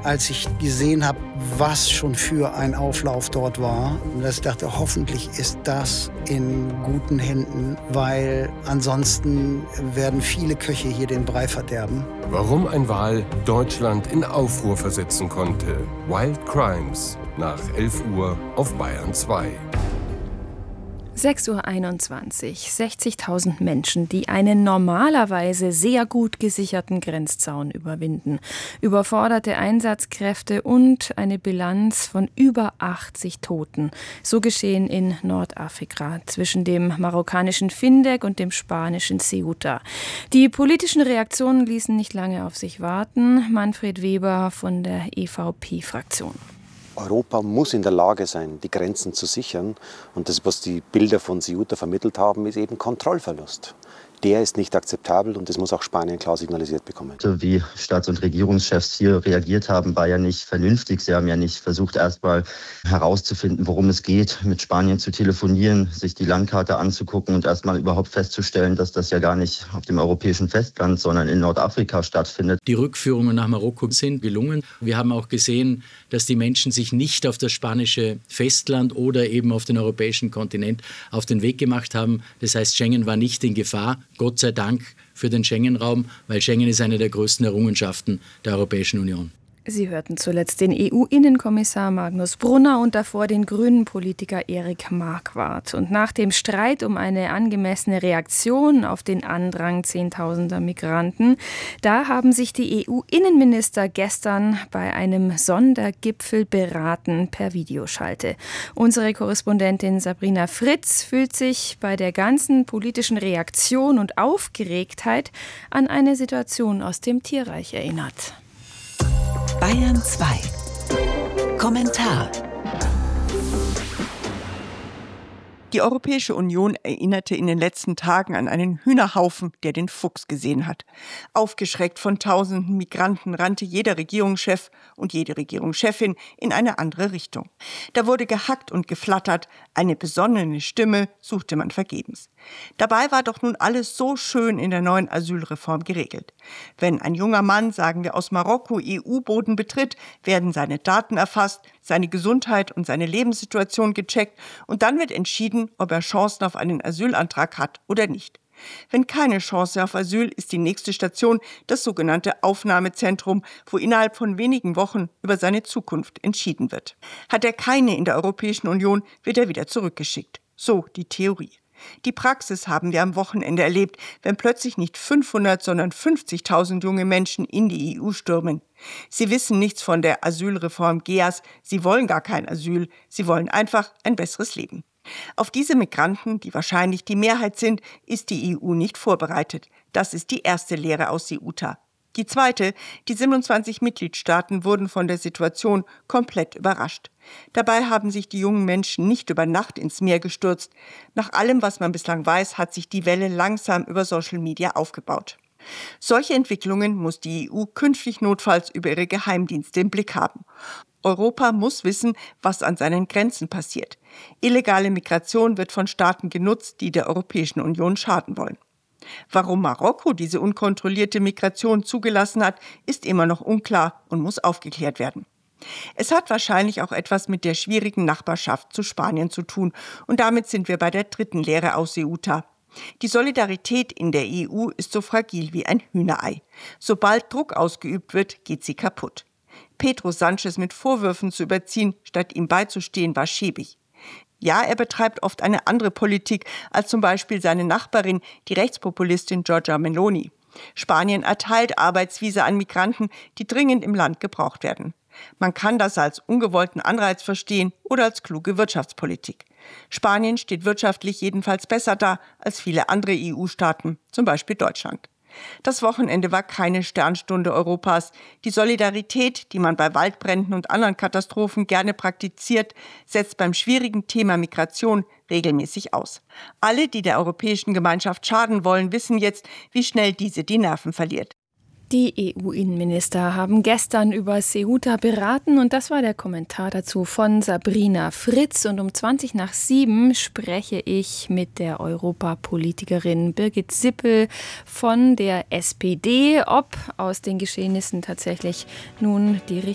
als ich gesehen habe, was schon für ein Auflauf dort war, dass ich dachte, hoffentlich ist das in guten Händen, weil ansonsten werden viele Köche hier den Brei verderben. Warum ein Wal Deutschland in Aufruhr versetzen konnte. Wild Crimes nach 11 Uhr auf Bayern 2. 6:21 Uhr. 60.000 Menschen, die einen normalerweise sehr gut gesicherten Grenzzaun überwinden. Überforderte Einsatzkräfte und eine Bilanz von über 80 Toten. So geschehen in Nordafrika zwischen dem marokkanischen Findek und dem spanischen Ceuta. Die politischen Reaktionen ließen nicht lange auf sich warten. Manfred Weber von der EVP-Fraktion. Europa muss in der Lage sein, die Grenzen zu sichern. Und das, was die Bilder von Ceuta vermittelt haben, ist eben Kontrollverlust. Der ist nicht akzeptabel und das muss auch Spanien klar signalisiert bekommen. Wie Staats- und Regierungschefs hier reagiert haben, war ja nicht vernünftig. Sie haben ja nicht versucht, erstmal herauszufinden, worum es geht, mit Spanien zu telefonieren, sich die Landkarte anzugucken und erstmal überhaupt festzustellen, dass das ja gar nicht auf dem europäischen Festland, sondern in Nordafrika stattfindet. Die Rückführungen nach Marokko sind gelungen. Wir haben auch gesehen, dass die Menschen sich nicht auf das spanische Festland oder eben auf den europäischen Kontinent auf den Weg gemacht haben. Das heißt, Schengen war nicht in Gefahr. Gott sei Dank für den Schengen-Raum, weil Schengen ist eine der größten Errungenschaften der Europäischen Union. Sie hörten zuletzt den EU-Innenkommissar Magnus Brunner und davor den Grünen-Politiker Erik Marquardt. Und nach dem Streit um eine angemessene Reaktion auf den Andrang Zehntausender Migranten, da haben sich die EU-Innenminister gestern bei einem Sondergipfel beraten per Videoschalte. Unsere Korrespondentin Sabrina Fritz fühlt sich bei der ganzen politischen Reaktion und Aufgeregtheit an eine Situation aus dem Tierreich erinnert. Bayern 2. Kommentar. Die Europäische Union erinnerte in den letzten Tagen an einen Hühnerhaufen, der den Fuchs gesehen hat. Aufgeschreckt von tausenden Migranten rannte jeder Regierungschef und jede Regierungschefin in eine andere Richtung. Da wurde gehackt und geflattert, eine besonnene Stimme suchte man vergebens. Dabei war doch nun alles so schön in der neuen Asylreform geregelt. Wenn ein junger Mann, sagen wir aus Marokko, EU-Boden betritt, werden seine Daten erfasst, seine Gesundheit und seine Lebenssituation gecheckt und dann wird entschieden, ob er Chancen auf einen Asylantrag hat oder nicht. Wenn keine Chance auf Asyl ist die nächste Station das sogenannte Aufnahmezentrum, wo innerhalb von wenigen Wochen über seine Zukunft entschieden wird. Hat er keine in der Europäischen Union, wird er wieder zurückgeschickt. So die Theorie. Die Praxis haben wir am Wochenende erlebt, wenn plötzlich nicht 500, sondern 50.000 junge Menschen in die EU stürmen. Sie wissen nichts von der Asylreform GEAS, sie wollen gar kein Asyl, sie wollen einfach ein besseres Leben. Auf diese Migranten, die wahrscheinlich die Mehrheit sind, ist die EU nicht vorbereitet. Das ist die erste Lehre aus Ceuta. Die zweite, die 27 Mitgliedstaaten wurden von der Situation komplett überrascht. Dabei haben sich die jungen Menschen nicht über Nacht ins Meer gestürzt. Nach allem, was man bislang weiß, hat sich die Welle langsam über Social Media aufgebaut. Solche Entwicklungen muss die EU künftig notfalls über ihre Geheimdienste im Blick haben. Europa muss wissen, was an seinen Grenzen passiert. Illegale Migration wird von Staaten genutzt, die der Europäischen Union schaden wollen. Warum Marokko diese unkontrollierte Migration zugelassen hat, ist immer noch unklar und muss aufgeklärt werden. Es hat wahrscheinlich auch etwas mit der schwierigen Nachbarschaft zu Spanien zu tun. Und damit sind wir bei der dritten Lehre aus Ceuta. Die Solidarität in der EU ist so fragil wie ein Hühnerei. Sobald Druck ausgeübt wird, geht sie kaputt. Pedro Sánchez mit Vorwürfen zu überziehen, statt ihm beizustehen, war schäbig. Ja, er betreibt oft eine andere Politik als zum Beispiel seine Nachbarin, die Rechtspopulistin Giorgia Meloni. Spanien erteilt Arbeitsvisa an Migranten, die dringend im Land gebraucht werden. Man kann das als ungewollten Anreiz verstehen oder als kluge Wirtschaftspolitik. Spanien steht wirtschaftlich jedenfalls besser da als viele andere EU-Staaten, zum Beispiel Deutschland. Das Wochenende war keine Sternstunde Europas. Die Solidarität, die man bei Waldbränden und anderen Katastrophen gerne praktiziert, setzt beim schwierigen Thema Migration regelmäßig aus. Alle, die der Europäischen Gemeinschaft schaden wollen, wissen jetzt, wie schnell diese die Nerven verliert. Die EU-Innenminister haben gestern über Ceuta beraten und das war der Kommentar dazu von Sabrina Fritz. Und um 7:20 spreche ich mit der Europapolitikerin Birgit Sippel von der SPD, ob aus den Geschehnissen tatsächlich nun die